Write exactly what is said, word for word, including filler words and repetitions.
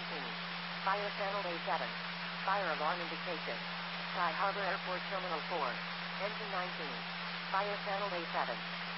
nineteen. Fire channel A seven. Fire alarm indication. Sky Harbor Airport Terminal four. Engine nineteen. Fire channel A seven.